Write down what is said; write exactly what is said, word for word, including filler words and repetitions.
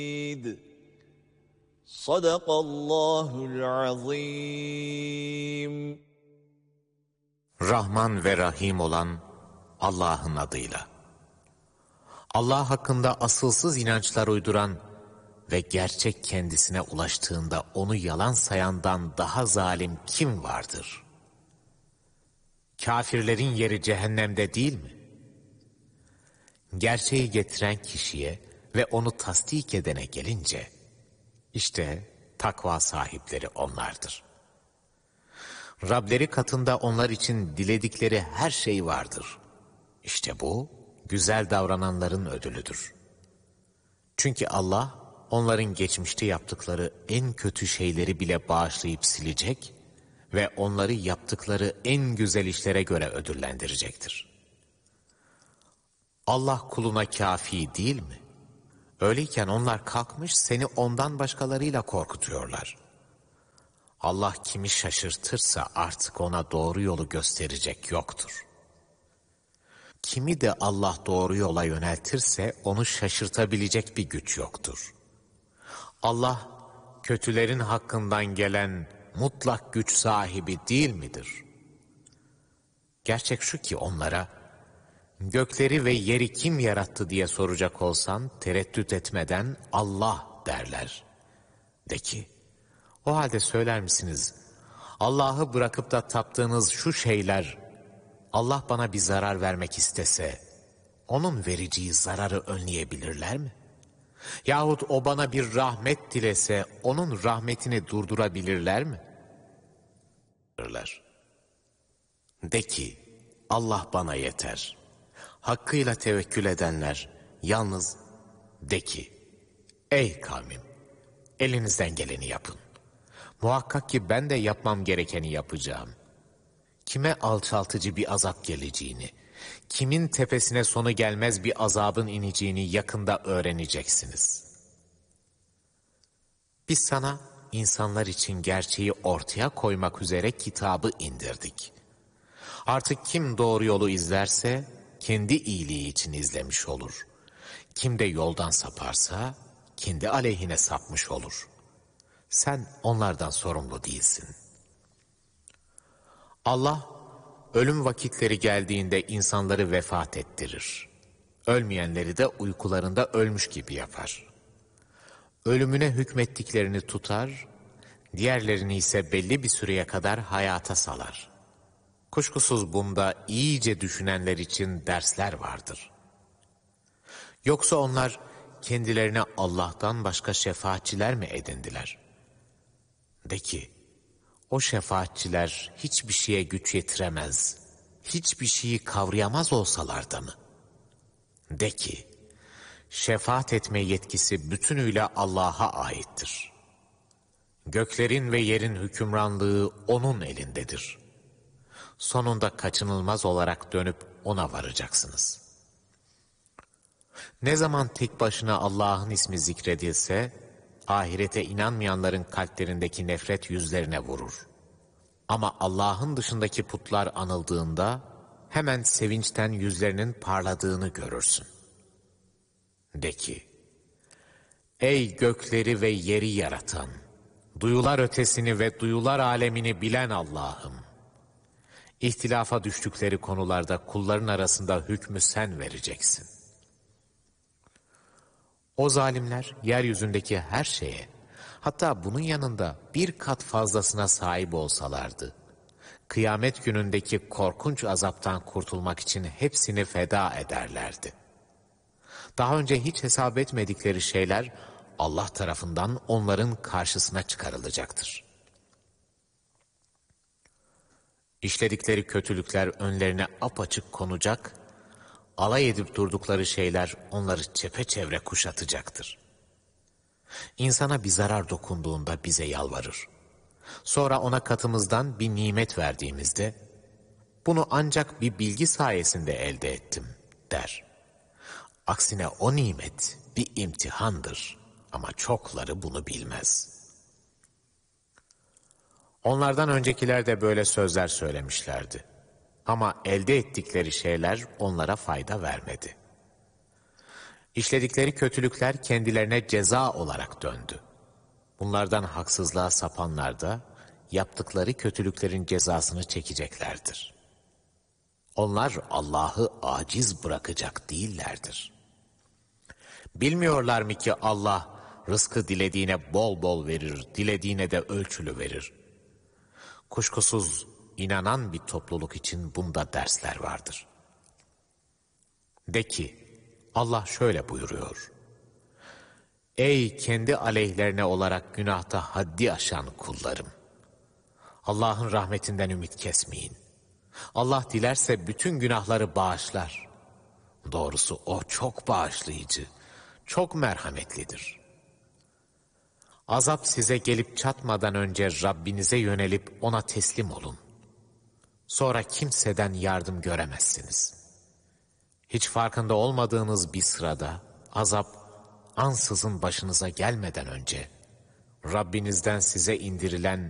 Sadakallahul azim. Rahman ve Rahim olan Allah'ın adıyla. Allah hakkında asılsız inançlar uyduran ve gerçek kendisine ulaştığında onu yalan sayandan daha zalim kim vardır? Kafirlerin yeri cehennemde değil mi? Gerçeği getiren kişiye ve onu tasdik edene gelince, işte takva sahipleri onlardır. Rableri katında onlar için diledikleri her şey vardır. İşte bu, güzel davrananların ödülüdür. Çünkü Allah, onların geçmişte yaptıkları en kötü şeyleri bile bağışlayıp silecek ve onları yaptıkları en güzel işlere göre ödüllendirecektir. Allah kuluna kafi değil mi? Öyleyken onlar kalkmış seni ondan başkalarıyla korkutuyorlar. Allah kimi şaşırtırsa artık ona doğru yolu gösterecek yoktur. Kimi de Allah doğru yola yöneltirse onu şaşırtabilecek bir güç yoktur. Allah kötülerin hakkından gelen mutlak güç sahibi değil midir? Gerçek şu ki onlara, gökleri ve yeri kim yarattı diye soracak olsan tereddüt etmeden Allah derler. De ki, o halde söyler misiniz, Allah'ı bırakıp da taptığınız şu şeyler, Allah bana bir zarar vermek istese, onun vereceği zararı önleyebilirler mi? Yahut o bana bir rahmet dilese, onun rahmetini durdurabilirler mi? De ki, Allah bana yeter. Hakkıyla tevekkül edenler, yalnız de ki, ey kavmim, elinizden geleni yapın. Muhakkak ki ben de yapmam gerekeni yapacağım. Kime alçaltıcı bir azap geleceğini, kimin tepesine sonu gelmez bir azabın ineceğini yakında öğreneceksiniz. Biz sana insanlar için gerçeği ortaya koymak üzere kitabı indirdik. Artık kim doğru yolu izlerse kendi iyiliği için izlemiş olur. Kim de yoldan saparsa kendi aleyhine sapmış olur. Sen onlardan sorumlu değilsin. Allah, ölüm vakitleri geldiğinde insanları vefat ettirir. Ölmeyenleri de uykularında ölmüş gibi yapar. Ölümüne hükmettiklerini tutar, diğerlerini ise belli bir süreye kadar hayata salar. Kuşkusuz bunda iyice düşünenler için dersler vardır. Yoksa onlar kendilerine Allah'tan başka şefaatçiler mi edindiler? De ki, o şefaatçiler hiçbir şeye güç yetiremez, hiçbir şeyi kavrayamaz olsalar da mı? De ki, şefaat etme yetkisi bütünüyle Allah'a aittir. Göklerin ve yerin hükümranlığı O'nun elindedir. Sonunda kaçınılmaz olarak dönüp O'na varacaksınız. Ne zaman tek başına Allah'ın ismi zikredilse, ahirete inanmayanların kalplerindeki nefret yüzlerine vurur. Ama Allah'ın dışındaki putlar anıldığında, hemen sevinçten yüzlerinin parladığını görürsün. De ki, ey gökleri ve yeri yaratan, duyular ötesini ve duyular alemini bilen Allah'ım! İhtilafa düştükleri konularda kulların arasında hükmü sen vereceksin. O zalimler yeryüzündeki her şeye, hatta bunun yanında bir kat fazlasına sahip olsalardı, kıyamet günündeki korkunç azaptan kurtulmak için hepsini feda ederlerdi. Daha önce hiç hesap etmedikleri şeyler Allah tarafından onların karşısına çıkarılacaktır. İşledikleri kötülükler önlerine apaçık konacak, alay edip durdukları şeyler onları çepeçevre kuşatacaktır. İnsana bir zarar dokunduğunda bize yalvarır. Sonra ona katımızdan bir nimet verdiğimizde, bunu ancak bir bilgi sayesinde elde ettim der. Aksine o nimet bir imtihandır ama çokları bunu bilmez. Onlardan öncekiler de böyle sözler söylemişlerdi. Ama elde ettikleri şeyler onlara fayda vermedi. İşledikleri kötülükler kendilerine ceza olarak döndü. Bunlardan haksızlığa sapanlar da yaptıkları kötülüklerin cezasını çekeceklerdir. Onlar Allah'ı aciz bırakacak değillerdir. Bilmiyorlar mı ki Allah rızkı dilediğine bol bol verir, dilediğine de ölçülü verir. Kuşkusuz inanan bir topluluk için bunda dersler vardır. De ki, Allah şöyle buyuruyor. Ey kendi aleyhlerine olarak günahta haddi aşan kullarım! Allah'ın rahmetinden ümit kesmeyin. Allah dilerse bütün günahları bağışlar. Doğrusu O çok bağışlayıcı, çok merhametlidir. Azap size gelip çatmadan önce Rabbinize yönelip O'na teslim olun. Sonra kimseden yardım göremezsiniz. Hiç farkında olmadığınız bir sırada azap ansızın başınıza gelmeden önce Rabbinizden size indirilen